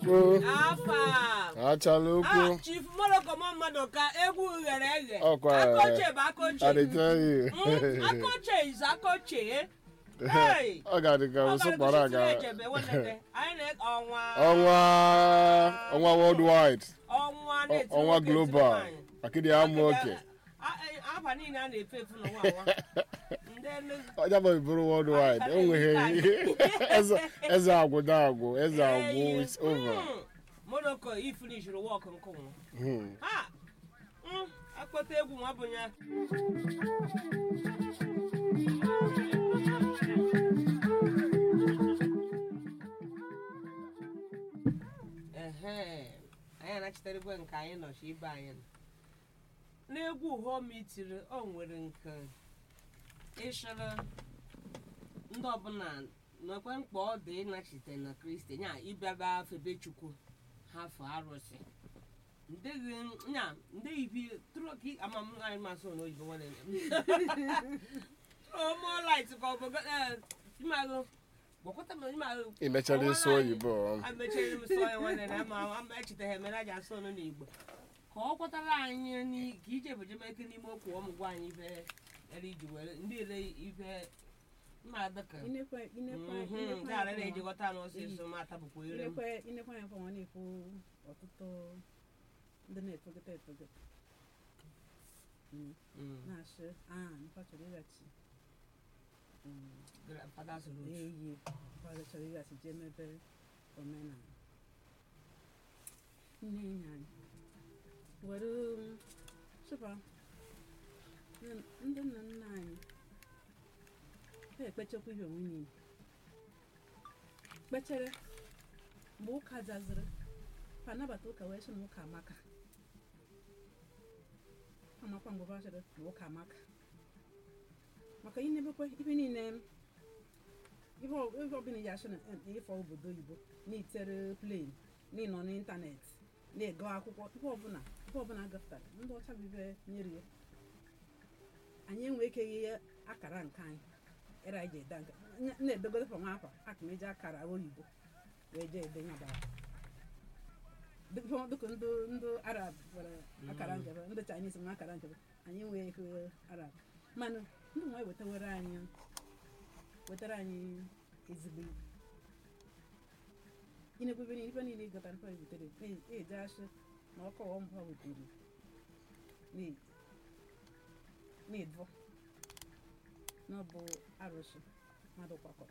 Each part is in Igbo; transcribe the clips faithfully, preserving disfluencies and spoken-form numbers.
ukwu. Afa. Achala ukwu. Ah, Chief Morocco Mamado ka egwu ghere eghe. Ọkwa. Akoche bụ akoche. I dey tell you. Mm, Akoche is akoche. Hey. Ọ ga-adị ka ụsụ kpọrọ aga. Anyị na-ọnwa. Ọnwa ọnwa worldwide. Ọnwa na-eti Ọnwa global. Akịdị amụ oke. Afa niile a na-efe efu n'ụwa nwa. Ọja bụ bụrụ worldwide. O nweghị eze agwụda agwụ. Eze agwụ is over. Morocco i finish the work nke nwa. Ha. Akpọta egwu nwa bụ ya. Ehe. Anyị anachitere egwu nke anyị nọchi ibe anyị. N'egwu home itiri o nwere nke ịshara ndị ọbụla n'ekwe mkpa ọ dị ịnachite na Kristi nya ịbịaba febe Chukwu ha fọ arụsị. Ndị nya ndị ibi troki amam anyị masị n'oyibo nwanne. Oh, more light ka ọ bụ eh imago. Bọkọta m imago. Imechara ịsụ oyibo. Amechara m sọ ya nwanne na ma am echiteghị mere aja asọ nọ n'Igbo. Ka ọ kwatara anyị ni ka ije bụ jemeke n'ime okwu ọmụ gwa anyị ife eri iji were ndị ele ife ma daka. Inekwa inekwa inekwa. Dara na-ejikọta n'ọsịsọ ma atabụkwa ire m. Inekwa inekwa ya kwa nwanne ikwu ọtụtụ ndị na-etogota etogota. Na-asị ah nkwa chọrọ ịghachi. Fada soro. Eyi nkwa chọrọ ịghachi jee mebe omenala. Nne enyi anyị were super ndị nna nna anyị na-ekpechekwa ihe onwe niile kpechere mgbe ụka jaziri fa nabata ụka wee sị na ụka amaka amakwa mgbe ba chere na ụka amaka maka ihe nebekwe ife niile ife ọbụla ya asị na ịfọ obodo oyibo n'itere plane n'ịnọ n'ịntanetị na-ego akwụkwọ ife ọbụla ife ọbụla agafetara ndị ọcha bibe nyere ya anyị enwe ekeghị akara nke anyị era anyị ji ede nke na-edogodo fa nwa afọ aka m eji akara oyibo wee jee ede nyabara dịka ndị ndị arab nwere akara nke ndị Chinese nwe akara nke anyị enwe ihe arab mana ndị nwa wetawara anyị wetara anyị ezigbo inekwebe ife niile ịgọta mfa butere eji asị na ọkọwa mfa wetere na-edvo na ọ bụ arụsị mmadụ kwakọrọ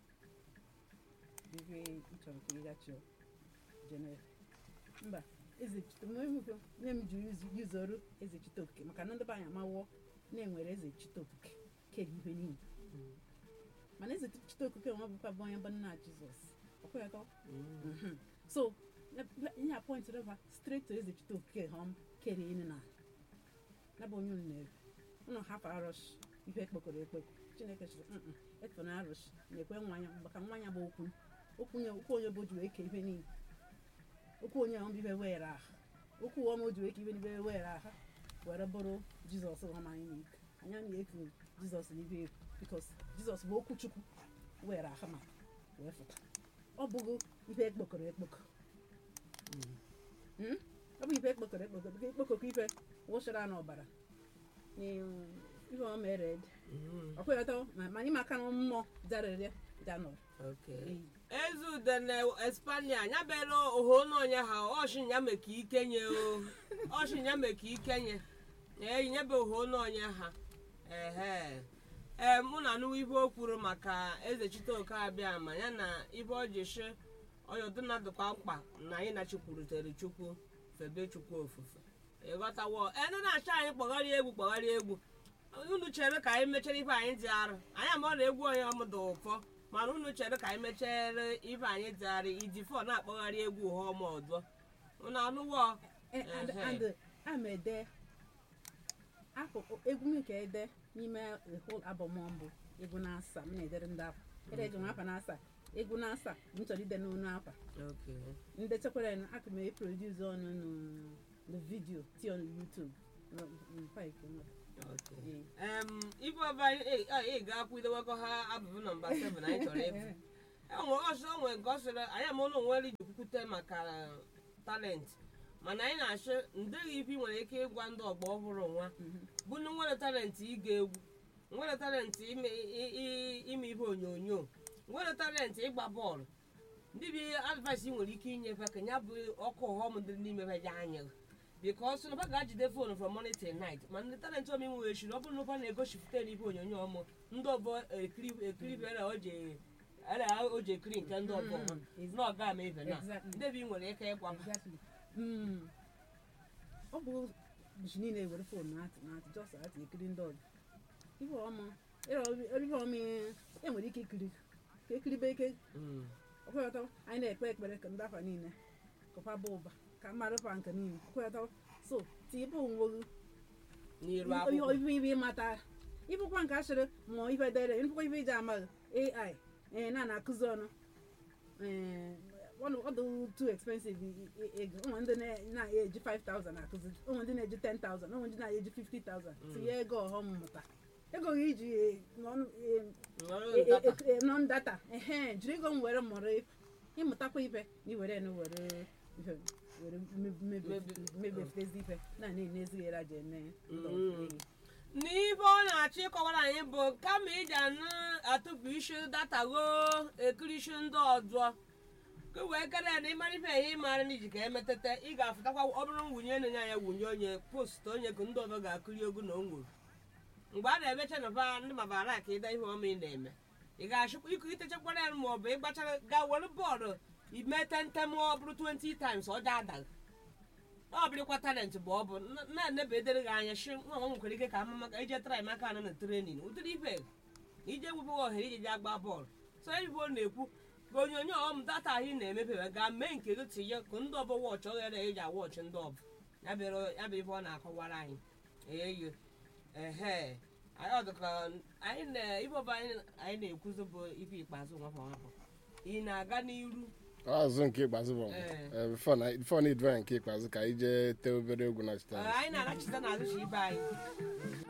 ife ịchọrọ ka ịgachi jenere mba nne m jụrụ yuzoro eze chite okike maka na ndị be anyị amawụọ na-enwere eze chite okike kege ihe niile mana eze chite okike nwa bụkwa bụ onye bụ nna Jizọs so ihe a point reva straight to eze chite okike hom kere ine na na bụ onye unere ụnụ hapụ arụsị ihe ekpokọrọ ekpokọ Chineke sịrị mm eto na arụsị na-ekwe nwanya maka nwanya bụ okwu okwu onye okwu onye bụ juru eke ihe niile okwu onye ahụ ibe were aha okwu ọma o juru eke ibe n'ibe were aha were bụrụ Jizọs ọma anyị n'ike anya na-eku Jizọs n'ibe eku because Jizọs bụ okwu Chukwu were aha ma wee fụta ọ bụghị ihe ekpokọrọ ekpokọ ọ bụ ihe ekpokọrọ ekpokọ bụ ekpokọkọ ife wụsara n'ọbara ihe o mere ọkwụghịta ma anyị maka na mmụọ darịrị janọ Ezude na Espanya anya bere oho n'onye ha ọshinya meka ikenye o ọshinya meka ikenye ee nyebe oho n'onye ha ehe ee mụ na anụ ibe o kwuru maka eze chite oke abịa ma ya na ibe ọ ji shi ọyọdụ na dịkwa mkpa na anyị nachikwurutere Chukwu febe Chukwu ofufe ịghọtawo ene na-achọ anyị kpọgharị egwu kpọgharị egwu unu chere ka anyị mechere ife anyị dị arụ anyị ama na egwu onye ọmụdụ ụfọ mana unu chere ka anyị mechere ife anyị dị arụ iji fọ na-akpọgharị egwu ụha ọma ọzọ unu anụwo amede egwu m nke ede n'ime whole album mbụ egwu na-asa m na-edere ndị akwa ede eji nwa afa na-asa egwu na-asa m chọrọ ide n'onu akwa ndị chekwara na aka m eproduce ọnụ na vidio ti on YouTube ife ọba ị ga-akwụ idewekọ ha abụbụ nọmba seven anyị chọrọ ịbụ enwe ọsọ onwe nke ọ sịrị anyị ama ụlọ nwere iji kwukwute maka talent mana anyị na-achọ ndeghị ife ị nwere ike ịgwa ndị ọgbọ ọhụrụ nwa bụ na nwere talent ịga egwu nwere talent ime ime ihe onyonyo nwere talent ịgba bọọlụ ndị bi advice ị nwere ike inyefe ka ya bụ ọkụ ọghọm dị n'ime ya anya because na ba ga-ajide fon from morning till night ma ndị talent ọm inwe echiri ọ bụrụ na ụfa na-egosipụta n'ife onyonyo ọmụ ndị ọbọ ekiribere oje ara o je ekiri nke ndị ọbọ na ọ ga ama ibe na ndị bi nwere ike ịgwa ọ bụ bụchi niile ewere fon na-atụ na-atụ jọs atụ ekiri ndị ọbụ ife ọma ife ọma enwere ike ikiri ka ekiribe ike ọkwụyọtọ anyị na-ekpe ekpere ka ndị afa niile kọfa bụ ụba ka mmadụ fa nke niile ọkwụyọtọ so tipụ onwe gị ife ịmata ịbụkwa nke asịrị mụọ ife dere ịbụkwa ife iji amaghị ai ee na na-akụzi ọnụ ọ dị too expensive ego ụmụ ndị na-eji five thousand akụzi ụmụ ndị na-eji ten thousand ụmụ ndị na-eji fifty thousand tinye ego ọghọm mmụta ego gị iji non data ehe jiri ego m were mụrụ ịmụtakwa ife na iwere na were were mebefezi ife na na-enezighere aja eme n'ife ọ na-achọ ịkọwara anyị bụ kama iji anụ atụpụ isi data goo ekiri isi ndị ọzọ ka wee kere na ịmara ife ihe ịmara na iji ka emetete ị ga-afụtakwa ọ bụrụ nwunye na-enye anya wunye onye post onye ka ndị ọzọ ga-akụri egwu na o nwere mgbe a na-emecha na ndị mabara ka ịda ihe ọma ị na-eme ị ga-achịkwa ịkụ itechakwara ya ma ọ bụ ịgbachara ga were bọọlụ imete ntem ọ bụrụ twenty times ọ ja adaghị ọ bụrụkwa talent bụ ọ bụ na-enebe edere gị anya shi nwa nwa nwekwara ike ka ama maka ije trai maka anọ na trenin ụdịrị ife ije wepụghị ohere iji ji agba bọọlụ so ebe ọ na-ekwu ka onyonyo ọm data ahụ ị na-emepewe ga mee nke gị tinye ka ndị ọbụ wọchị oghere eji awọchị ndị ọbụ ya bụ ife ọ na-akọwara anyị eyo ehe ọdụka anyị na-ife ọbụ anyị na-ekwuzi bụ ife ikpeazụ nwafọ nwafọ ị na-aga n'iru azụ nke ikpeazụ bụ bifọ na idve nke ikpeazụ ka anyị jee tee obere egwu na chita anyị na-anachita n'azụ chi ibe anyị